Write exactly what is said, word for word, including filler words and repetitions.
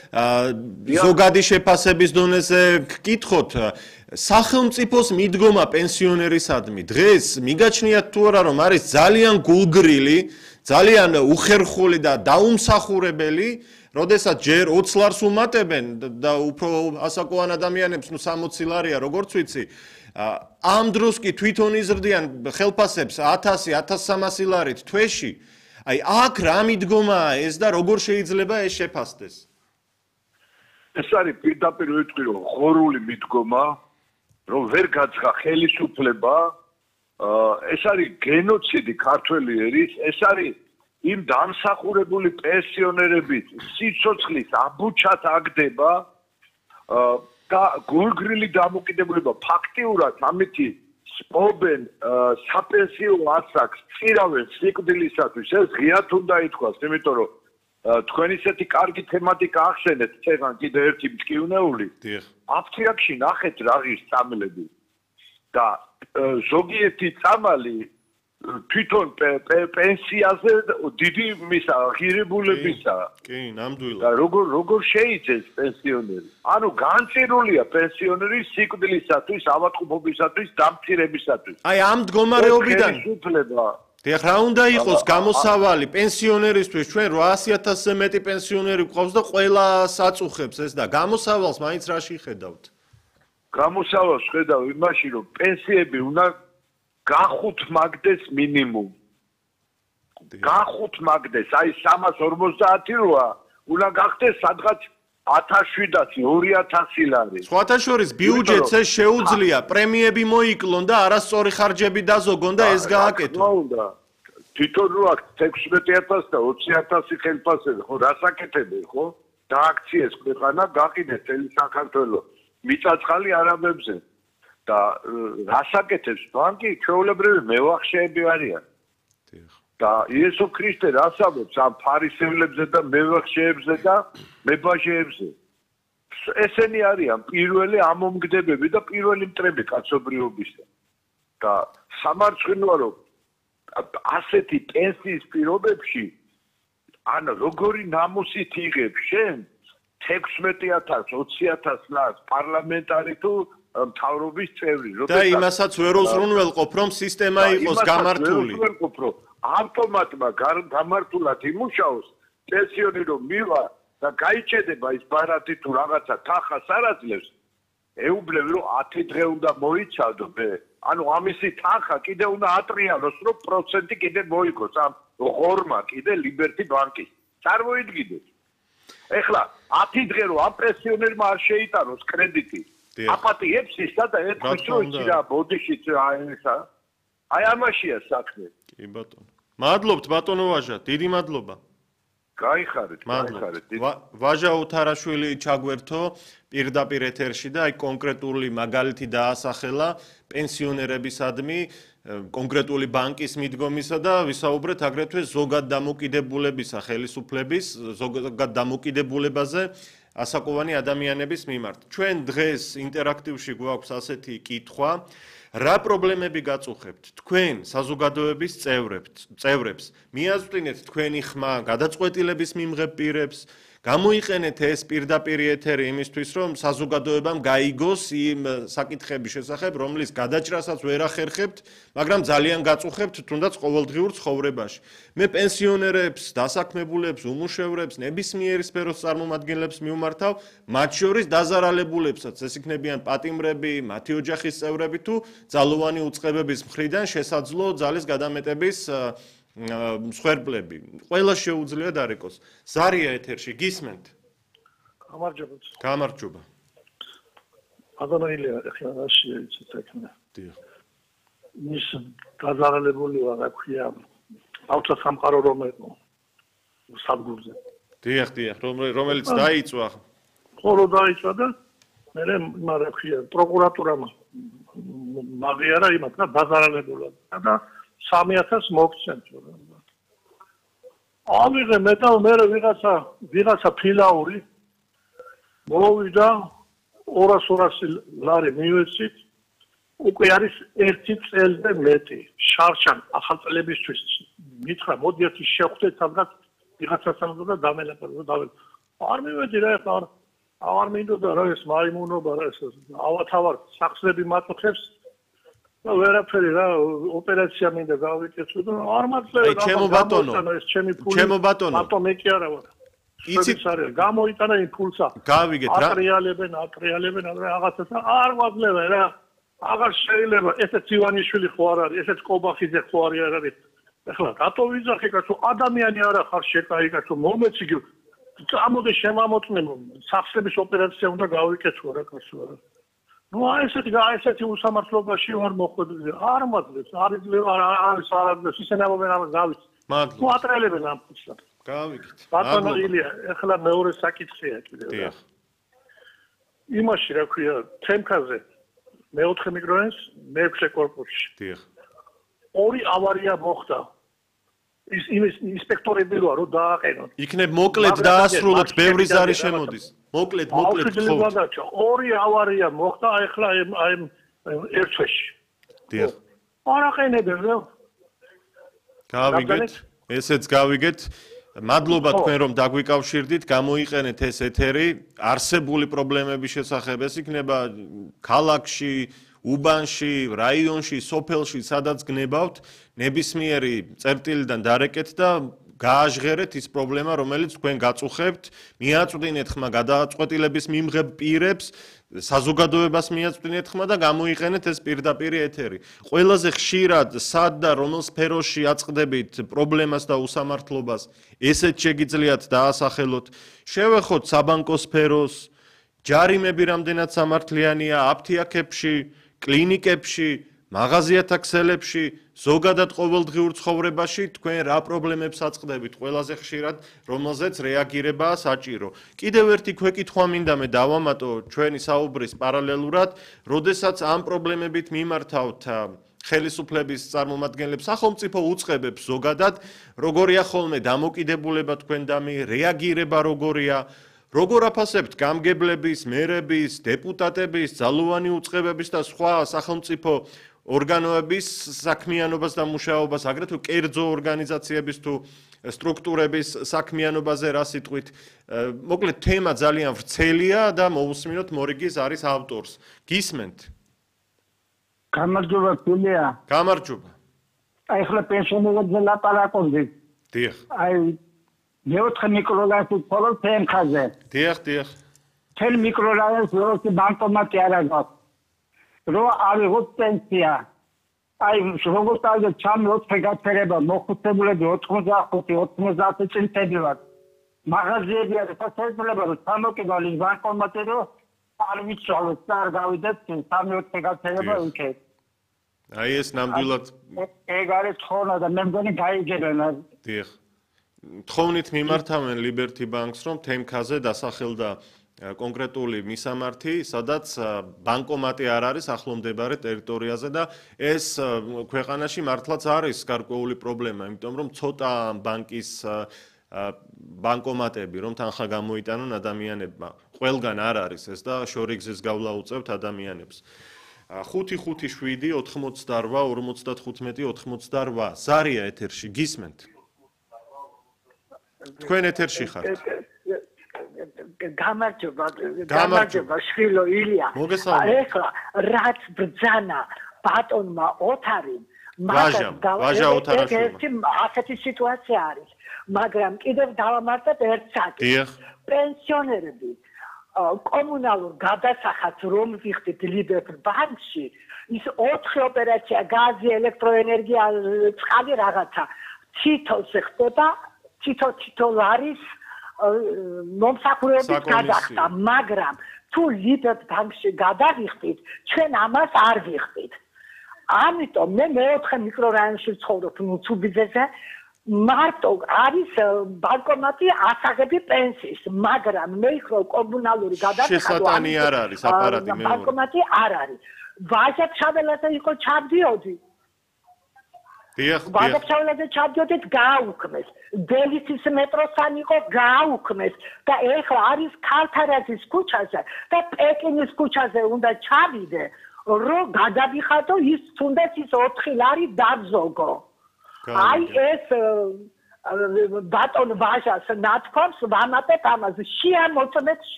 ზოგადი შეფასების დონეზე გკითხოთ სახელმწიფოს მიდგომა პენსიონერისადმი დღეს მიგაჩნიათ თუ არა რომ არის ძალიან გულგრილი ძალიან უხერხული და დაუმსახურებელი როდესაც ჯერ ოცს ლარს უმატებენ და უფრო ასაკოვან ადამიანებს ნუ სამოცი ლარია როგორც ვიცი ამ დროს კი თვითონ იზრდიან ხელფასებს ათასი ათას სამასი ლარით თვეში აი აქ რა მიდგომაა ეს და როგორ შეიძლება ეს შეფასდეს ეს არის პირდაპირ ვიტყვი რომ ხორული მიდგომა რომ ვერ გაცხა ხელისუფლება ეს არის გენოციდი ქართველი ერის ეს არის იმ დამსახურებული პენსიონერების სიცოცხლის აბუჩად აგდება და გულგრილი დამოკიდებულება ფაქტიურად ამითი სპობენ საპენსიო ასაკს წირავენ სიკვდილისათვის ეს ღიად უნდა ითქვას იმიტომ რომ თქვენ ისეთი კარგი თემატიკა ახსენეთ წეგან კიდე ერთი მტკივნეული აფთიაქში ნახეთ რა ღირს წამლები და ზოგიერთი წამალი თვითონ პენსიაზე დიდი მისა ღირებულებისა კი ნამდვილად და როგორ როგორ შეიცეს პენსიონერი ანუ განწირულია პენსიონერის სიკვდილისათვის ავადმყოფობისათვის დამცირებისათვის აი ამ მდგომარეობიდან ხელისუფლება დიახ რა უნდა იყოს გამოსავალი პენსიონერისთვის ჩვენ რვაასი ათასზე მეტი პენსიონერი გვყავს და ყველა საწუხებს ეს და გამოსავალს მაინც რაში ხედავთ გამოსავალს ხედავ იმაში რომ პენსიები უნდა გახუთმაგდეს მინიმუმ გახუთმაგდეს აი სამას ორმოცდაათი როა უნდა გახდეს სადღაც ათას შვიდასი ორი ათასი ლარი სხვათა შორის ბიუჯეტს ეს შეუძლია პრემიები მოიკლონ და არასწორი ხარჯები დაზოგონ და ეს გააკეთონ თვითონ რო აქ ექვსმეტი ათასი და ოცი ათასი ხელფასები ხო რას აკეთებენ ხო დააქციეს ქვეყანა გაყიდეთ წელი საქართველოს მიწაწყალი არაბებზე და რას აკეთებს ბანკი ჩვეულებრივი მევახშეები არიან და იესო ქრისტე რას ამბობს ამ ფარისევლებზე და მევახშეებზე და მებაჟეებზე ესენი არიან პირველი ამომგდებები და პირველი მტრები კაცობრიობისა და სამარცხინოა რომ ასეთი პენსიის პირობებში ან როგორი ნამუსით იღებ შენ ექვსმეტი ათასი ოცი ათასი ლარს პარლამენტარი თუ მთავრობის წევრი და იმასაც ვერ უზრუნველყოფ რომ სისტემა იყოს გამართული ავტომატმა გამართულად იმუშაოს პენსიონი რომ მივა და გაიჭედება ის ბარათი თუ რაღაცა თანხას არ აძლევს ეუბნები რომ ათი დღე უნდა მოიცადო მე ანუ ამისი თანხა კიდე უნდა ატრიალოს რომ პროცენტი კიდე მოიგოს ამ ღორმა კიდე ლიბერტი ბანკის წარმოიდგინეთ ეხლა ათი დღე რომ ამ პენსიონერმა არ შეიტანოს კრედიტი აპატიებს ისა და ეთქვის რომ იცი რა ბოდიშიც აისა აი ამაშია საქმე კი ბატონო მადლობთ ბატონო ვაჟა დიდი მადლობა გაიხარეთ გაიხარეთ ვაჟა უთარაშვილი ჩაგვერთო პირდაპირ ეთერში და აი კონკრეტული მაგალითი დაასახელა პენსიონერებისადმი კონკრეტული ბანკის მიდგომისა და ვისაუბრეთ აგრეთვე ზოგად დამოკიდებულებისა ხელისუფლების ზოგად დამოკიდებულებაზე ასაკოვანი ადამიანების მიმართ. ჩვენ დღეს ინტერაქტივში გვაქვს ასეთი კითხვა, რა პრობლემები გაწუხებთ თქვენ საზოგადოების წევრებს, მიაწვდინეთ თქვენი ხმა გადაწყვეტილების მიმღებ პირებს, გამოიყენეთ ეს პირდაპირ ეთერი იმისთვის, რომ საზოგადოებამ გაიგოს იმ საკითხების შესახებ, რომლის გადაჭრასაც ვერ ახერხებთ, მაგრამ ძალიან გაწუხებთ თუნდაც ყოველდღიურ ცხოვრებაში. მე პენსიონერებს, დასაქმებულებს, უმუშევრებს, ნებისმიერ სფეროს წარმომადგენლებს მივმართავ, მათ შორის დაზარალებულებსაც, ეს იქნებიან პატიმრები, მათი ოჯახის წევრები თუ ძალოვანი უწყებების მხრიდან შესაძლო ძალის გადამეტების მსხვერპლები. ყველა შეუძლია დარეკოს. ზარია ეთერში გისმენთ? გამარჯობა. გამარჯობა. ბატონო ახლა რაში ეცეთქნა? დიახ. ის დაზარალებული ვარ, რა ქვია, ავტო სამყარო რომელო სადგურზე. დიახ, დიახ, რომელიც დაიწვა. ხო, რო დაიწვა და მე რა ქვია, პროკურატურამ მაგიარა იმათ და დაზარალებულად და სამი ათასი მოგცემ. ამიღე მე და მე ვიღაცა ვიღაცა ფილაური მოვიდა ორას ორასი ლარი მივეცით უკვე არის ერთი წელზე მეტი შარშან ახალწლებისთვის მითხრა მოდი ერთი შევხვდეთ სადღაც ვიღაცასთან და დამელაპარაკო და არ მივედი რა ეხლა არ მინდოდა რა ეს მაიმუნობა რა ეს ავათავარ სახსრები მაწუხებს და ვერაფერი რა ოპერაცია მინდა გავიკეთო და არ მართლა აი ჩემო ბატონო ეს ჩემი ფული ჩემო ბატონო ბატონო მე კი არა ვარ იცით არის გამოიტანა იმ ფულსა გავიგეთ რა ატრიალებენ ატრიალებენ რაღაცა და არ ვაგლება რა აღარ შეიძლება ესეც ივანიშვილი ხო არ არის ესეც კობახიძე ხო არ არის ეხლა რატო ვიძახე კაცო ადამიანი არა ხარ შეკაი კაცო მომეცი წამოდი შემამოწმებო სახსრების ოპერაცია უნდა გავიკეთო რა კაცო რა ნუ აი ესეთი ესეთი უსამართლობაში ვარ მოხვედრილი არ მაძლევს არ იძლევა არის არაძლევს ისენებობენ ამას გავის ნუ ატრიალებენ ამ ფულსა გავიგეთ ბატონო ილია ეხლა მეორე საკითხია კიდევ რა იმაში რა ქვია თემქაზე მეოთხე მიკრორაიონს მეექვსე კორპუსში დიახ ორი ავარია მოხდა ის იმის ინსპექტორები რო დააყენონ იქნებ მოკლედ დაასრულოთ ბევრი ზარი შემოდის მოკლედ მოკლედ ხო ორი ავარია მოხდა ეხლა აი ერთ თვეში დიახ არ აყენებენ რა გავიგეთ ესეც გავიგეთ მადლობა თქვენ რომ დაგვიკავშირდით გამოიყენეთ ეს ეთერი არსებული პრობლემების შესახებ ეს იქნება ქალაქში უბანში რაიონში სოფელში სადაც გნებავთ ნებისმიერი წერტილიდან დარეკეთ და გააჟღერეთ ის პრობლემა რომელიც თქვენ გაწუხებთ მიაწვდინეთ ხმა გადაწყვეტილების მიმღებ პირებს საზოგადოებას მიაწვდინეთ ხმა და გამოიყენეთ ეს პირდაპირი ეთერი ყველაზე ხშირად სად და რომელ სფეროში აწყდებით პრობლემას და უსამართლობას ესეც შეგიძლიათ დაასახელოთ შევეხოთ საბანკო სფეროს ჯარიმები რამდენად სამართლიანია აფთიაქებში კლინიკებში მაღაზიათა ქსელებში ზოგადად ყოველდღიურ ცხოვრებაში თქვენ რა პრობლემებს აწყდებით ყველაზე ხშირად რომელზეც რეაგირებაა საჭირო კიდევ ერთი ქვეკითხვა მინდა მე დავამატო ჩვენი საუბრის პარალელურად როდესაც ამ პრობლემებით მიმართავთ ხელისუფლების წარმომადგენლებს სახელმწიფო უწყებებს ზოგადად როგორია ხოლმე დამოკიდებულება თქვენდამი რეაგირება როგორია როგორ აფასებთ გამგებლების, მერების, დეპუტატების, ძალოვანი უწყებების და სხვა სახელმწიფო ორგანოების საქმიანობას და მუშაობას, აგრეთვე კერძო ორგანიზაციების თუ სტრუქტურების საქმიანობაზე რა სიტყვით. მოკლედ თემა ძალიან ვრცელია და მოусმინოთ მორიგის არის ავტორს. გისმენთ? გამარჯობა, ფულია. გამარჯობა. აი ახლა პენსიონერებზე ლაპარაკობდი. დიახ. აი მეოთხე მიკრორაიონში მხოლოდ თემქაზე. დიახ, დიახ. თელ მიკრორაიონს როცა ბანკომატი არ აქვს. რო ავიღოთ პენსია. აი როგორც აი ჩამი ოთხი გაფერება მოხუცებულები ოთხმოცდახუთი ოცდაათი წინთები ვარ. მაღაზიები არის შესაძლებელი რომ სამოკიდვალ ის ბანკომატი რო არ ვიცვალოთ და არ გავიდეთ სამი ოთხი გაფერება იქეთ. აი ეს ნამდვილად ეგ არის თხოვნა და მე მგონი გაიგებენ. დიახ. თხოვნით მიმართავენ Liberty Bank-ს რომ თემქაზე დასახელდა კონკრეტული მისამართი, სადაც ბანკომატი არ არის ახლომდებარე ტერიტორიაზე და ეს ქვეყანაში მართლაც არის გარკვეული პრობლემა, იმიტომ რომ ცოტა ბანკის ბანკომატები რომ თანხა გამოიტანონ ადამიანებმა. ყველგან არ არის ეს და შორიგზის გავლა უწევთ ადამიანებს. ხუთი ხუთი შვიდი ოთხმოცდარვა ორმოცდათხუთმეტი ოთხმოცდარვა ზარია ეთერში გისმენთ? თქვენ ეთერში ხართ. გამარჯობა, გამარჯობა, შვილო ილია. ეხლა რაც ბრძანა ბატონმა ოთარიმ, ვაჟამ, ვაჟა ოთარაშვილმა. ასეთი სიტუაცია არის, მაგრამ კიდევ დავამართებ ერთ საკითხს. დიახ. პენსიონერები კომუნალურ გადასახადს რომ ვიხდით Liberty Bank-ში, ის ოთხი ოპერაცია, გაზი, ელექტროენერგია, წყალი რაღაცა, თითოზე ხდება, თითო-თითო არის მომსახურების გადახდა, მაგრამ თუ Liberty Bank-ში გადავიხდით, ჩვენ ამას არ ვიხდით. ამიტომ მე მეოთხე მიკრორაიონში ვცხოვრობ ნუცუბიძეზე, მარტო არის ბანკომატი ასაღები პენსიის, მაგრამ მე ხო კომუნალური გადახდა შესატანი არ არის აპარატი მეორე. ბანკომატი არ არის. ვაჟა-ჩაველაძე იყო ჩავდიოდი. დიახ, ვაჟა-ჩაველაძე ჩავდიოდით გააუქმეს. დელიცის მეტროსთან იყო გააუქმეს და ეხლა არის ქალთარაძის ქუჩაზე და პეკინის ქუჩაზე უნდა ჩავიდე, რომ გადავიხადო ის თუნდაც ის ოთხი ლარი დაბზოგო. აი ეს ბატონ ვაჟას ნათქვამს ვამატებ ამაზე შეამოწმეთ